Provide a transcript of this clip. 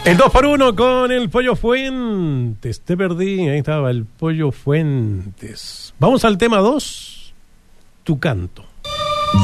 El 2x1 con el Pollo Fuentes. Te perdí, ahí estaba el Pollo Fuentes. Vamos al tema 2, tu canto.